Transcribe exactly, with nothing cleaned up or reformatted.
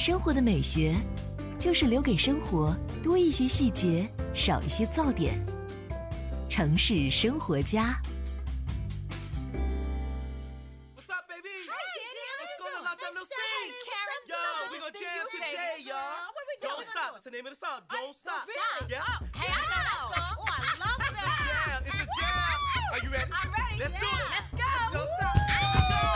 生活的美学，就是留给生活多一些细节，少一些噪点。城市生活家。 What's up, baby? Hey, Danny, what's going on? Let's have a little sing. Yo, we gonna jam today, y'all. Don't stop. That's the name of the song. Don't stop. Yeah. Hey, I know that song. Oh, I love It's a that. jam. It's a jam. Are you ready? I'm ready. Let's do it. Let's go. Don't stop.